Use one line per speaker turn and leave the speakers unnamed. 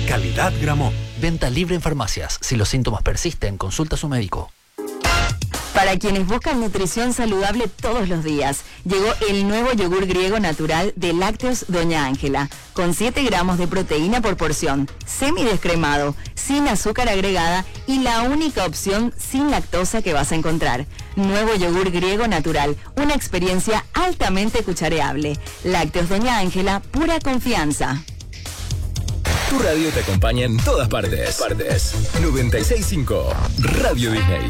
Calidad Gramont.
Venta libre en farmacias. Si los síntomas persisten, consulta a su médico.
Para quienes buscan nutrición saludable todos los días, llegó el nuevo yogur griego natural de Lácteos Doña Ángela, con 7 gramos de proteína por porción, semidescremado, sin azúcar agregada y la única opción sin lactosa que vas a encontrar. Nuevo yogur griego natural, una experiencia altamente cuchareable. Lácteos Doña Ángela, pura confianza.
Tu radio te acompaña en todas partes. 96.5 Radio Disney.